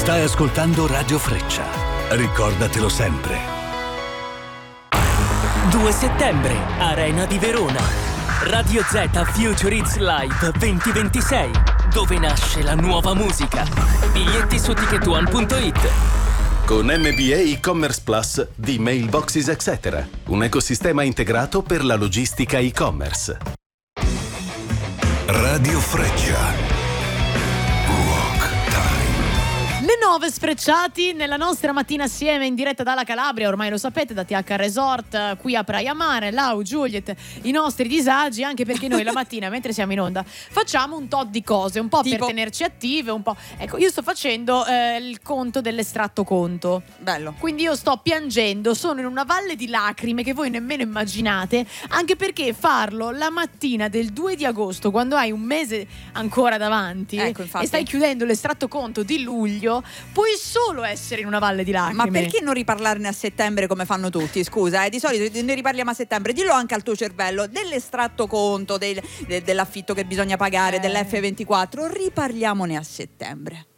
Stai ascoltando Radio Freccia. Ricordatelo sempre. 2 settembre, Arena di Verona. Radio Z Future Hits Live 2026, dove nasce la nuova musica. Biglietti su ticketone.it. Con MBA e-commerce Plus di Mailboxes Etc. Un ecosistema integrato per la logistica e-commerce. Radio Freccia. Le 9 sfrecciati nella nostra mattina assieme in diretta dalla Calabria, ormai lo sapete, da TH Resort, qui a Praia Mare, Lau, Juliet, i nostri disagi, anche perché noi la mattina mentre siamo in onda facciamo un tot di cose, un po' tipo? Per tenerci attive, un po'. Ecco, io sto facendo il conto dell'estratto conto. Bello. Quindi io sto piangendo, sono in una valle di lacrime che voi nemmeno immaginate, anche perché farlo la mattina del 2 di agosto, quando hai un mese ancora davanti, ecco, e stai chiudendo l'estratto conto di luglio, puoi solo essere in una valle di lacrime. Ma perché non riparlarne a settembre come fanno tutti? Scusa, di solito ne riparliamo a settembre. Dillo anche al tuo cervello dell'estratto conto, dell'affitto che bisogna pagare, dell'F24. Riparliamone a settembre.